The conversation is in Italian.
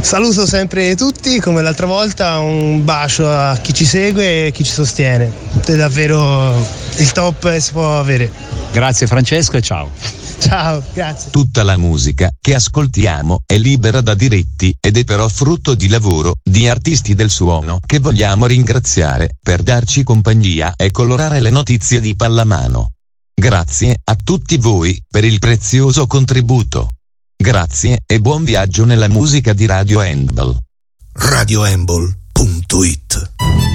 Saluto sempre tutti, come l'altra volta, un bacio a chi ci segue e chi ci sostiene. È davvero il top che si può avere. Grazie Francesco e ciao. Ciao, grazie. Tutta la musica che ascoltiamo è libera da diritti ed è però frutto di lavoro di artisti del suono che vogliamo ringraziare per darci compagnia e colorare le notizie di pallamano. Grazie a tutti voi per il prezioso contributo. Grazie e buon viaggio nella musica di Radio Handball. radiohandball.it